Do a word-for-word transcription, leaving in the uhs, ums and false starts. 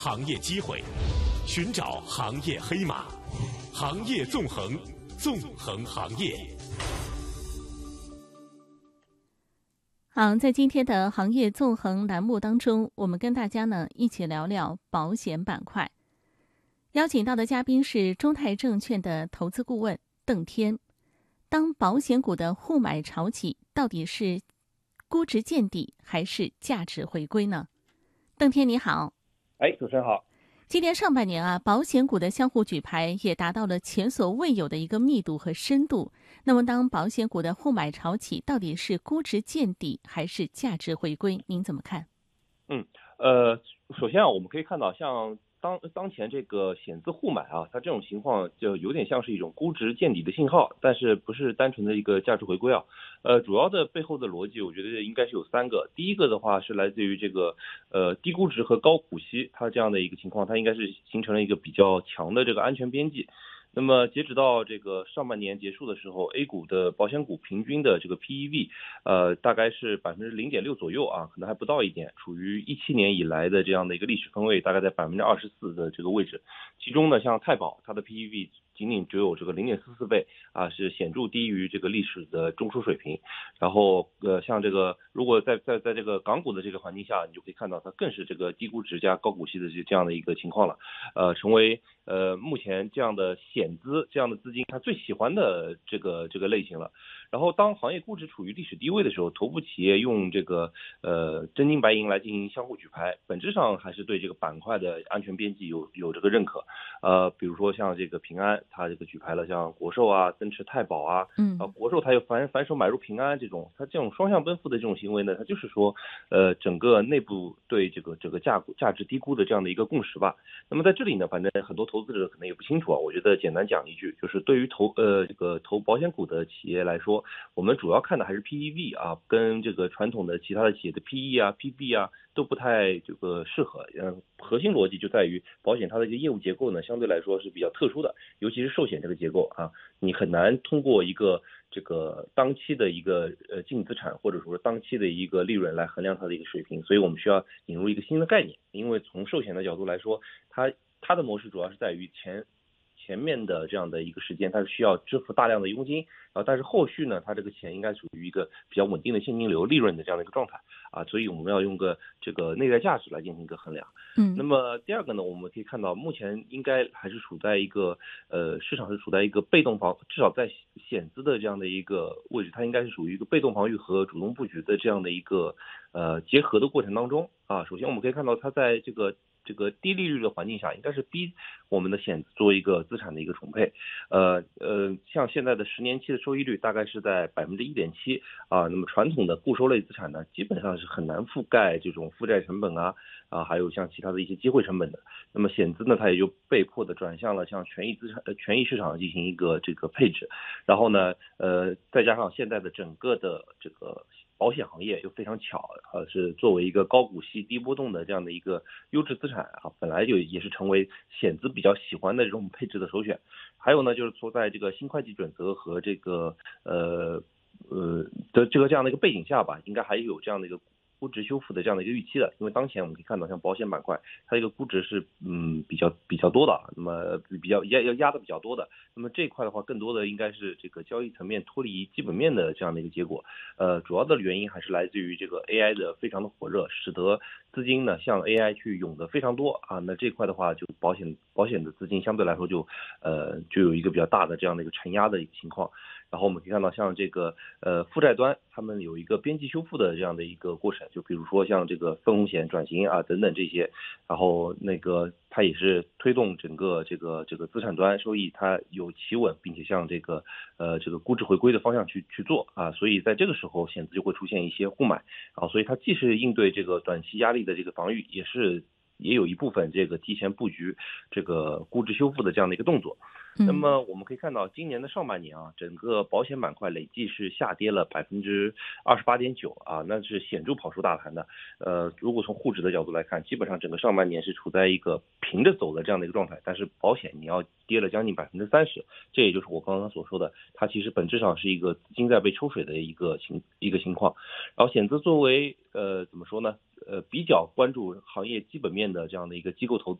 行业机会，寻找行业黑马，行业纵横，纵横行业。 好，在今天的行业纵横栏目当中，我们跟大家呢一起聊聊保险板块。邀请到的嘉宾是中泰证券的投资顾问邓天。当保险股的互买潮起，到底是估值见底还是价值回归呢？邓天你好。 哎，主持人好。 今年上半年啊，保险股的相互举牌也达到了前所未有的一个密度和深度。那么当保险股的互买潮起，到底是估值见底还是价值回归？您怎么看？ 嗯，呃，首先啊，我们可以看到像当当前这个险资互买啊，它这种情况就有点像是一种估值见底的信号，但是不是单纯的一个价值回归啊。呃，主要的背后的逻辑，我觉得应该是有三个。第一个的话是来自于这个呃低估值和高股息，它这样的一个情况，它应该是形成了一个比较强的这个安全边际。那么截止到这个上半年结束的时候 ，A 股的保险股平均的这个 P E V， 呃，大概是百分之零点六左右啊，可能还不到一点，处于一七年以来的这样的一个历史分位，大概在百分之二十四的这个位置。其中呢，像太保，它的 P E V 仅仅只有这个零点四四倍啊，是显著低于这个历史的中枢水平。然后呃，像这个如果在在在这个港股的这个环境下，你就可以看到它更是这个低估值加高股息的这这样的一个情况了，呃，成为呃目前这样的险资这样的资金它最喜欢的这个这个类型了。然后当行业估值处于历史低位的时候，头部企业用这个呃真金白银来进行相互举牌，本质上还是对这个板块的安全边际有有这个认可。呃，比如说像这个平安，它这个举牌了像国寿啊、增持太保啊， 嗯， 啊国寿它又反反手买入平安这种，它这种双向奔赴的这种行为呢，它就是说呃整个内部对这个这个价价值低估的这样的一个共识吧。那么在这里呢，反正很多投资者可能也不清楚啊，我觉得简单讲一句，就是对于投呃这个投保险股的企业来说，我们主要看的还是 P E V 啊，跟这个传统的其他的企业的 P E 啊、P B 啊都不太这个适合。嗯，核心逻辑就在于保险它的一个业务结构呢，相对来说是比较特殊的，尤其是寿险这个结构啊，你很难通过一个这个当期的一个呃净资产或者说当期的一个利润来衡量它的一个水平，所以我们需要引入一个新的概念。因为从寿险的角度来说，它它的模式主要是在于前前面的这样的一个时间，它是需要支付大量的佣金，然后但是后续呢，它这个钱应该属于一个比较稳定的现金流利润的这样的一个状态啊，所以我们要用个这个内在价值来进行一个衡量。 嗯， 那么第二个呢，我们可以看到目前应该还是处在一个呃市场是处在一个被动防，至少在险资的这样的一个位置，它应该是属于一个被动防御和主动布局的这样的一个呃结合的过程当中啊。首先我们可以看到它在这个这个低利率的环境下，应该是逼我们的险做一个资产的一个重配，呃呃，像现在的十年期的收益率大概是在百分之一点七啊。那么传统的固收类资产呢，基本上是很难覆盖这种负债成本啊啊，还有像其他的一些机会成本的。那么险资呢，它也就被迫的转向了像权益资产、呃权益市场进行一个这个配置。然后呢，呃，再加上现在的整个的这个保险行业又非常巧，呃，是作为一个高股息、低波动的这样的一个优质资产啊，本来就也是成为险资比较喜欢的这种配置的首选。还有呢，就是说在这个新会计准则和这个呃呃的这个这样的一个背景下吧，应该还有这样的一个估值修复的这样的一个预期的。因为当前我们可以看到，像保险板块，它这个估值是嗯比较比较多的，那么比较压要压的比较多的。那么这一块的话，更多的应该是这个交易层面脱离基本面的这样的一个结果。呃，主要的原因还是来自于这个 A I 的非常的火热，使得资金呢向 A I 去涌的非常多啊。那这块的话，就保险保险的资金相对来说就呃就有一个比较大的这样的一个承压的一个情况。然后我们可以看到，像这个呃负债端，他们有一个边际修复的这样的一个过程，就比如说像这个分红险转型啊等等这些，然后那个它也是推动整个这个这个资产端收益它有企稳，并且向这个呃这个估值回归的方向去去做啊，所以在这个时候险资就会出现一些互买啊，所以它既是应对这个短期压力的这个防御，也是也有一部分这个提前布局这个估值修复的这样的一个动作。那么我们可以看到，今年的上半年啊，整个保险板块累计是下跌了百分之二十八点九啊，那是显著跑输大盘的。呃，如果从沪指的角度来看，基本上整个上半年是处在一个平着走的这样的一个状态，但是保险你要跌了将近百分之三十，这也就是我刚刚所说的，它其实本质上是一个资金在被抽水的一个情一个情况。然后险资作为呃怎么说呢，呃比较关注行业基本面的这样的一个机构投资